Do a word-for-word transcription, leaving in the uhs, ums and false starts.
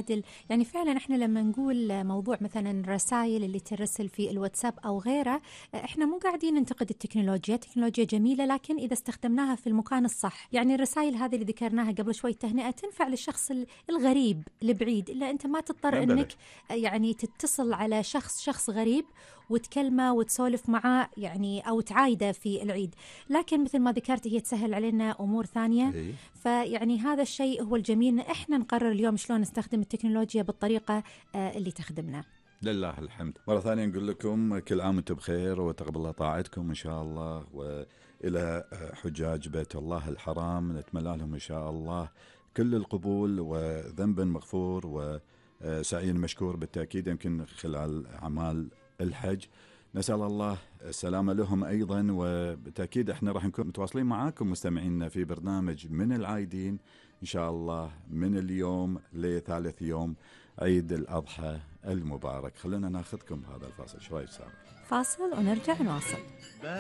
عادل، يعني فعلا احنا لما نقول موضوع مثلا الرسائل اللي ترسل في الواتساب او غيره، احنا مو قاعدين ننتقد التكنولوجيا، التكنولوجيا جميله لكن اذا استخدمناها في المكان الصح. يعني الرسائل هذه اللي ذكرناها قبل شوي تهنئه تنفع للشخص الغريب البعيد، الا انت ما تضطر نبلة. انك يعني تتصل على شخص شخص غريب وتكلمه وتسولف معاه يعني او تعايده في العيد. لكن مثل ما ذكرت هي تسهل علينا امور ثانيه. اي فيعني هذا الشيء هو الجميل، ان احنا نقرر اليوم شلون نستخدم التكنولوجيا بالطريقه آه، اللي تخدمنا. لله الحمد. مرة ثانية نقول لكم كل عام وانتم بخير، وتقبل الله طاعتكم إن شاء الله. وإلى حجاج بيت الله الحرام نتمنى لهم إن شاء الله كل القبول وذنب مغفور وسعي مشكور بالتأكيد، يمكن خلال أعمال الحج. نسأل الله السلامة لهم أيضا، وبالتأكيد احنا راح نكون متواصلين معاكم مستمعينا في برنامج من العايدين إن شاء الله من اليوم لثالث يوم عيد الأضحى المبارك. خلونا ناخذكم هذا الفاصل، شوي سارة. فاصل ونرجع نواصل.